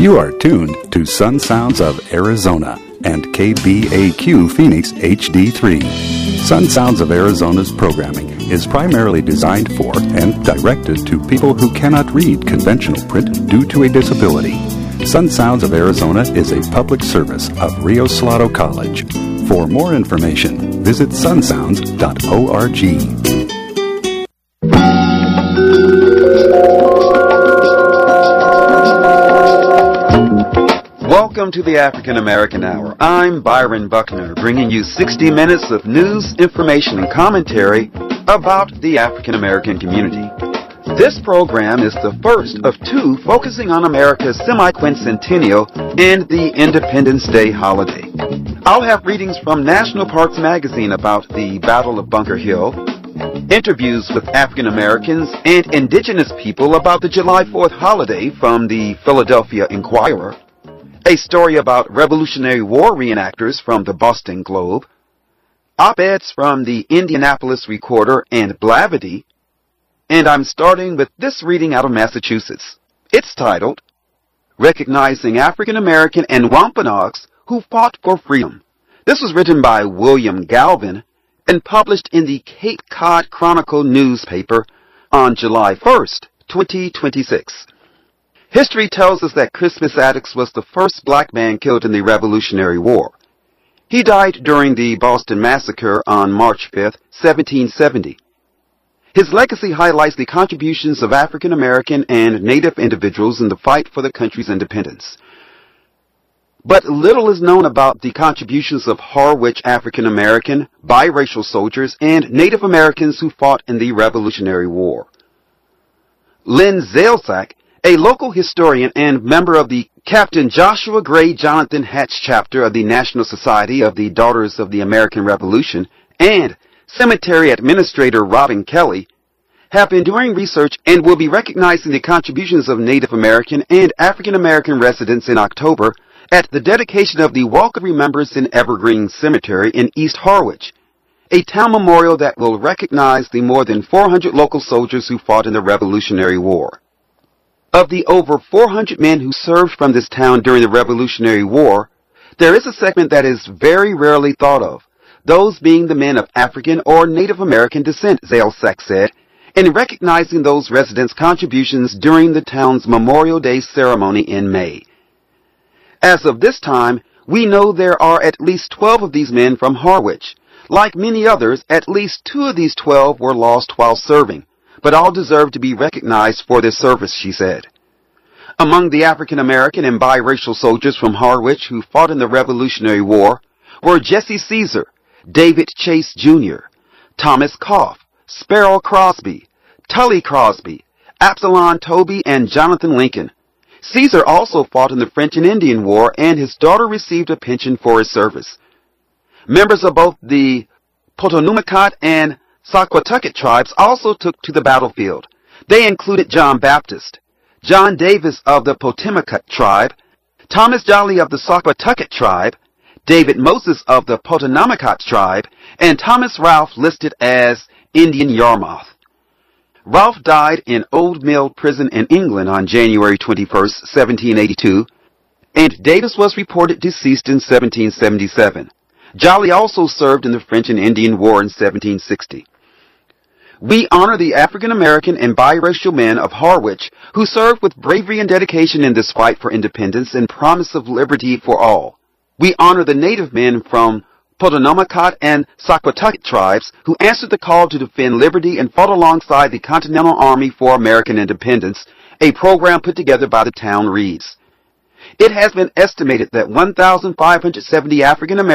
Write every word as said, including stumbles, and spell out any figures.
You are tuned to Sun Sounds of Arizona and K B A Q Phoenix H D three. Sun Sounds of Arizona's programming is primarily designed for and directed to people who cannot read conventional print due to a disability. Sun Sounds of Arizona is a public service of Rio Salado College. For more information, visit sun sounds dot org. Welcome to the African American Hour. I'm Byron Buckner, bringing you sixty minutes of news, information, and commentary about the African American community. This program is the first of two focusing on America's semi-quincentennial and the Independence Day holiday. I'll have readings from National Parks Magazine about the Battle of Bunker Hill, interviews with African Americans and indigenous people about the July fourth holiday from the Philadelphia Inquirer, a story about Revolutionary War reenactors from the Boston Globe, op-eds from the Indianapolis Recorder and Blavity, and I'm starting with this reading out of Massachusetts. It's titled, Recognizing African American and Wampanoags Who Fought for Freedom. This was written by William Galvin and published in the Cape Cod Chronicle newspaper on July first, twenty twenty-six. History tells us that Crispus Attucks was the first black man killed in the Revolutionary War. He died during the Boston Massacre on March fifth, seventeen seventy. His legacy highlights the contributions of African American and Native individuals in the fight for the country's independence. But little is known about the contributions of Harwich African American, biracial soldiers, and Native Americans who fought in the Revolutionary War. Lynn Zalesak, a local historian and member of the Captain Joshua Gray Jonathan Hatch chapter of the National Society of the Daughters of the American Revolution, and Cemetery Administrator Robin Kelly, have been doing research and will be recognizing the contributions of Native American and African American residents in October at the dedication of the Walk of Remembrance in Evergreen Cemetery in East Harwich, a town memorial that will recognize the more than four hundred local soldiers who fought in the Revolutionary War. Of the over four hundred men who served from this town during the Revolutionary War, there is a segment that is very rarely thought of, those being the men of African or Native American descent, Zalesak said, in recognizing those residents' contributions during the town's Memorial Day ceremony in May. As of this time, we know there are at least twelve of these men from Harwich. Like many others, at least two of these twelve were lost while serving, but all deserve to be recognized for their service, she said. Among the African American and biracial soldiers from Harwich who fought in the Revolutionary War were Jesse Caesar, David Chase Junior, Thomas Koff, Sparrow Crosby, Tully Crosby, Absalom Toby, and Jonathan Lincoln. Caesar also fought in the French and Indian War, and his daughter received a pension for his service. Members of both the Potonumacat and Saquatucket tribes also took to the battlefield. They included John Baptist, John Davis of the Potomacat tribe, Thomas Jolly of the Saquatucket tribe, David Moses of the Potonumacat tribe, and Thomas Ralph listed as Indian Yarmouth. Ralph died in Old Mill Prison in England on January twenty-first, seventeen eighty-two, and Davis was reported deceased in seventeen seventy-seven. Jolly also served in the French and Indian War in seventeen sixty. We honor the African American and biracial men of Harwich who served with bravery and dedication in this fight for independence and promise of liberty for all. We honor the Native men from Potonumacat and Saquatucket tribes who answered the call to defend liberty and fought alongside the Continental Army for American Independence, a program put together by the town reads. It has been estimated that one thousand five hundred seventy African Americans